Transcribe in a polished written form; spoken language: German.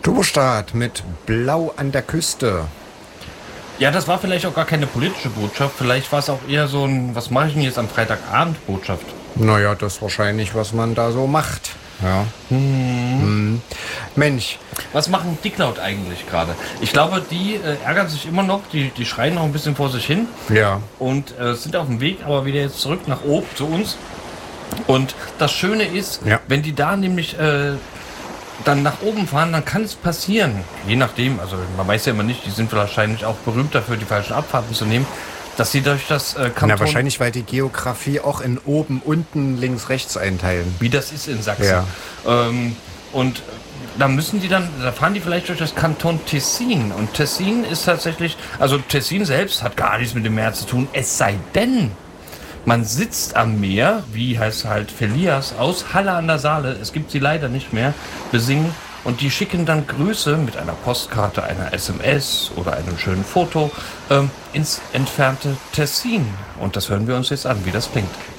Turbostart mit Blau an der Küste. Ja, das war vielleicht auch gar keine politische Botschaft. Vielleicht war es auch eher so ein, was mache ich denn jetzt am Freitagabend Botschaft. Naja, das ist wahrscheinlich, was man da so macht. Ja. Mensch. Was machen Dicklaut eigentlich gerade? Ich glaube, die ärgern sich immer noch, die schreien noch ein bisschen vor sich hin. Ja. Und sind auf dem Weg, aber wieder jetzt zurück nach oben zu uns. Und das Schöne ist, wenn die da nämlich dann nach oben fahren, dann kann es passieren. Je nachdem, also man weiß ja immer nicht, die sind wahrscheinlich auch berühmt dafür, die falschen Abfahrten zu nehmen, dass sie durch das Kanton... Na, wahrscheinlich, weil die Geografie auch in oben, unten, links, rechts einteilen. Wie das ist in Sachsen. Ja. Und da fahren die vielleicht durch das Kanton Tessin. Und Tessin ist tatsächlich, also Tessin selbst hat gar nichts mit dem Meer zu tun, es sei denn, man sitzt am Meer, wie heißt halt Felias, aus Halle an der Saale, es gibt sie leider nicht mehr, besingen. Und die schicken dann Grüße mit einer Postkarte, einer SMS oder einem schönen Foto ins entfernte Tessin. Und das hören wir uns jetzt an, wie das klingt.